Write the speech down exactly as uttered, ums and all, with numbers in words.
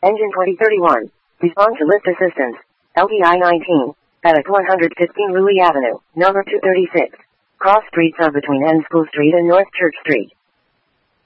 Engine twenty thirty-one. Respond to lift assistance. L T I nineteen. Paddock one fifteen Louis Avenue, number two thirty-six. Cross streets are between End School Street and North Church Street.